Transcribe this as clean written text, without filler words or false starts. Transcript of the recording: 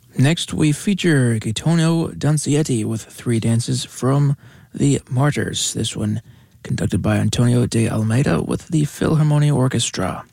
Next, we feature Gaetano Donizetti with three dances from The Martyrs. This one conducted by Antonio de Almeida with the Philharmonia Orchestra.